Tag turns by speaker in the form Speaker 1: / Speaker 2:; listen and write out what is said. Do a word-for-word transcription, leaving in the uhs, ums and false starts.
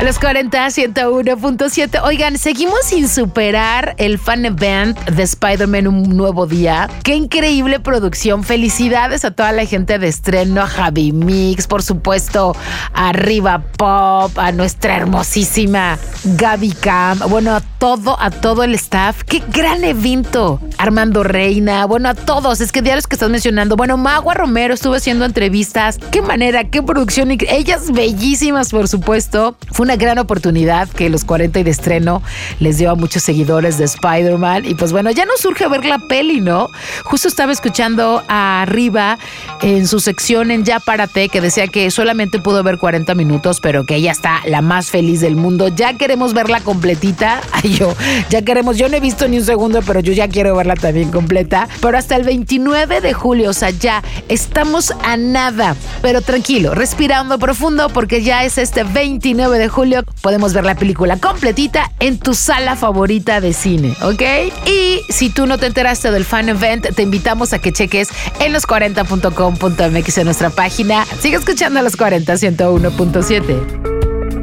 Speaker 1: Los cuarenta, ciento uno punto siete. Oigan, seguimos sin superar el fan event de Spider-Man Un Nuevo Día. Qué increíble producción. Felicidades a toda la gente de estreno, a Javi Mix, por supuesto, a Arriba Pop, a nuestra hermosísima Gaby Cam, bueno, a todo, a todo el staff. Qué gran evento. Armando Reina, bueno, a todos. Es que diarios que estás mencionando. Bueno, Magua Romero estuvo haciendo entrevistas. Qué manera, qué producción. Ellas bellísimas, por supuesto. Fue una gran oportunidad que los cuarenta y de estreno les dio a muchos seguidores de Spider-Man. Y pues bueno, ya nos surge ver la peli, ¿no? Justo estaba escuchando a Arriba en su sección en Ya Párate, que decía que solamente pudo ver cuarenta minutos, pero que ella está la más feliz del mundo. Ya queremos verla completita. Ay, yo, ya queremos, yo no he visto ni un segundo, pero yo ya quiero verla también completa. Pero hasta el veintinueve de julio, o sea, ya estamos a nada. Pero tranquilo, respirando profundo, porque ya es este veintinueve de julio. Podemos ver la película completita en tu sala favorita de cine, ¿ok? Y si tú no te enteraste del fan event, te invitamos a que cheques en los cuarenta punto com punto m x en nuestra página. Sigue escuchando a Los cuarenta, ciento uno punto siete.